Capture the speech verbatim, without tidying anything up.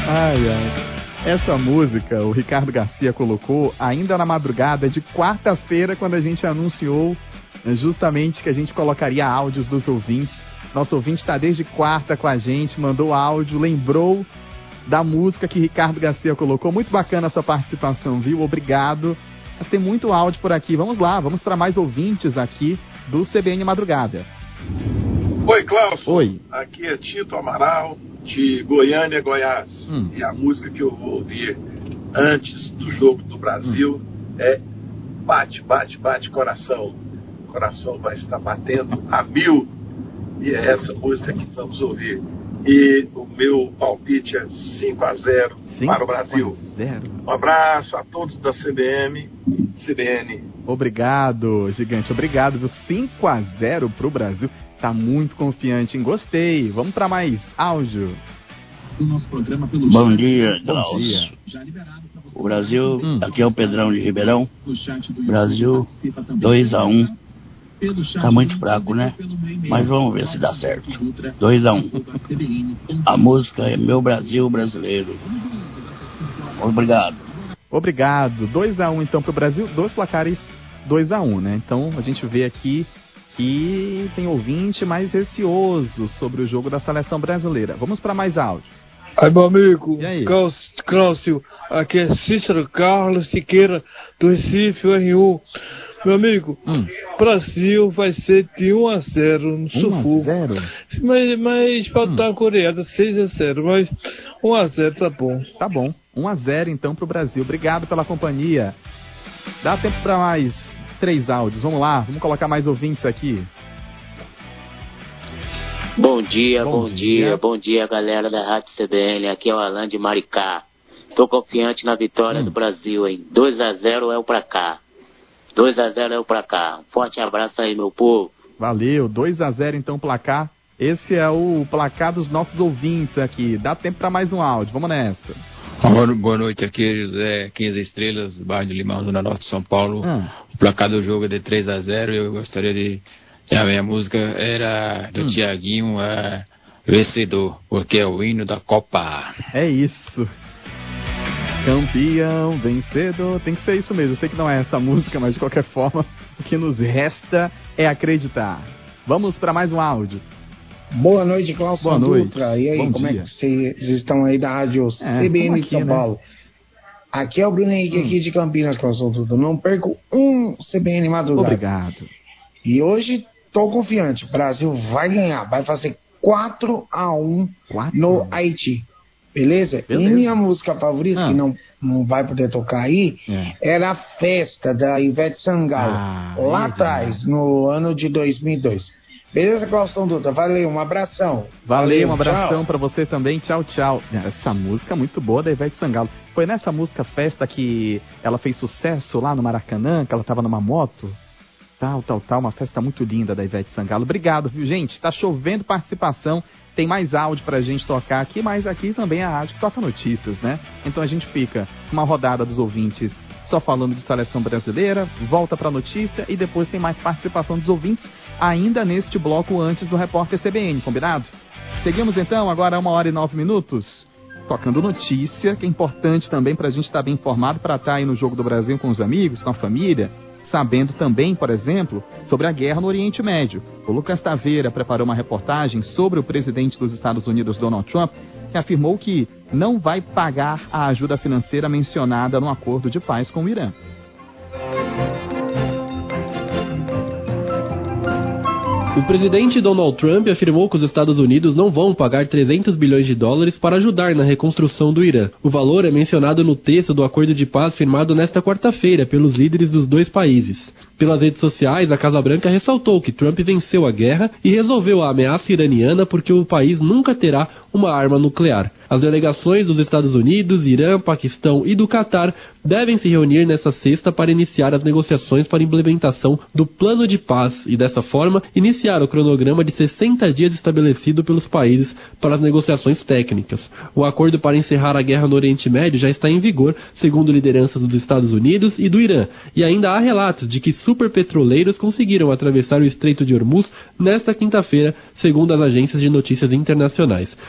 Ai, ai. Essa música o Ricardo Garcia colocou ainda na madrugada de quarta-feira, quando a gente anunciou justamente que a gente colocaria áudios dos ouvintes. Nosso ouvinte está desde quarta com a gente, mandou áudio, lembrou da música que Ricardo Garcia colocou. Muito bacana a sua participação, viu? Obrigado. Mas tem muito áudio por aqui. Vamos lá, vamos para mais ouvintes aqui do C B N Madrugada. Oi, Cláudio. Oi. Aqui é Tito Amaral, de Goiânia, Goiás. Hum. E a música que eu vou ouvir antes do jogo do Brasil hum. é Bate, Bate, Bate Coração. O coração vai estar batendo a mil. E é essa música que vamos ouvir. E o meu palpite é cinco a zero para o Brasil. Um abraço a todos da C B M, C B N. Obrigado, gigante. Obrigado, viu? cinco a zero para o Brasil. Tá muito confiante, hein? Gostei. Vamos para mais áudio. Bom dia, Glaucio. O Brasil, hum. aqui é o Pedrão de Ribeirão. Brasil, dois a um. Tá muito fraco, né? Mas vamos ver se dá certo. dois a um. A música é Meu Brasil Brasileiro. Obrigado. Obrigado. dois a um então pro Brasil. Dois placares dois a um, né? Então a gente vê aqui que tem ouvinte mais receoso sobre o jogo da seleção brasileira. Vamos para mais áudios. Aí, meu amigo, e aí? Cláudio, aqui é Cícero Carlos Siqueira, do Recife, o R um. Meu amigo, hum. Brasil vai ser de um a zero no sufoco. Mas, mas faltar hum. a Coreia, seis a zero, mas um a zero tá bom. Tá bom, um a zero então pro Brasil. Obrigado pela companhia. Dá tempo para mais três áudios. Vamos lá, vamos colocar mais ouvintes aqui. Bom dia, bom, bom dia. dia, bom dia, galera da Rádio C B N. Aqui é o Alan de Maricá. Tô confiante na vitória hum. do Brasil, hein? dois a zero é o pra cá. dois a zero é o pra cá. Um forte abraço aí, meu povo. Valeu, dois a zero então o placar. Esse é o placar dos nossos ouvintes aqui. Dá tempo para mais um áudio, vamos nessa. Boa noite, aqui é José, quinze Estrelas, bairro de Limão, Zona Norte de São Paulo. Hum. O placar do jogo é de três a zero e eu gostaria de... A minha música era do hum. Tiaguinho, é Vencedor, porque é o hino da Copa. É isso. Campeão, vencedor, tem que ser isso mesmo. Eu sei que não é essa música, mas de qualquer forma, o que nos resta é acreditar. Vamos para mais um áudio. Boa noite, Cláudio Boa noite. Dutra. E aí, Bom como dia. é que vocês estão aí da rádio é, C B N de São Paulo? Né? Aqui é o Bruno Henrique, hum. aqui de Campinas, Cláudio Dutra. Não perco um C B N madrugada. Obrigado. E hoje tô confiante. O Brasil vai ganhar. Vai fazer quatro a um no Haiti. Beleza? Beleza. E minha música favorita, ah. que não, não vai poder tocar aí, é. era a Festa, da Ivete Sangalo. Ah, lá é atrás, no ano de dois mil e dois. Beleza, Cláudio Dutra? Valeu, um abração. Valeu, Valeu um abração pra você também. Tchau, tchau. Essa música é muito boa da Ivete Sangalo. Foi nessa música Festa que ela fez sucesso lá no Maracanã, que ela tava numa moto? Tal, tal, tal. Uma festa muito linda da Ivete Sangalo. Obrigado, viu, gente? Tá chovendo participação. Tem mais áudio pra gente tocar aqui, mas aqui também é a rádio que toca notícias, né? Então a gente fica uma rodada dos ouvintes só falando de seleção brasileira, volta pra notícia e depois tem mais participação dos ouvintes ainda neste bloco antes do Repórter C B N, combinado? Seguimos então, agora uma hora e nove minutos, tocando notícia, que é importante também pra gente estar bem informado, pra estar aí no Jogo do Brasil com os amigos, com a família, sabendo também, por exemplo, sobre a guerra no Oriente Médio. O Lucas Taveira preparou uma reportagem sobre o presidente dos Estados Unidos, Donald Trump, que afirmou que não vai pagar a ajuda financeira mencionada no acordo de paz com o Irã. O presidente Donald Trump afirmou que os Estados Unidos não vão pagar trezentos bilhões de dólares para ajudar na reconstrução do Irã. O valor é mencionado no texto do acordo de paz firmado nesta quarta-feira pelos líderes dos dois países. Pelas redes sociais, a Casa Branca ressaltou que Trump venceu a guerra e resolveu a ameaça iraniana porque o país nunca terá uma arma nuclear. As delegações dos Estados Unidos, Irã, Paquistão e do Catar devem se reunir nesta sexta para iniciar as negociações para a implementação do plano de paz e, dessa forma, iniciar o cronograma de sessenta dias estabelecido pelos países para as negociações técnicas. O acordo para encerrar a guerra no Oriente Médio já está em vigor, segundo lideranças dos Estados Unidos e do Irã, e ainda há relatos de que superpetroleiros conseguiram atravessar o Estreito de Hormuz nesta quinta-feira, segundo as agências de notícias internacionais.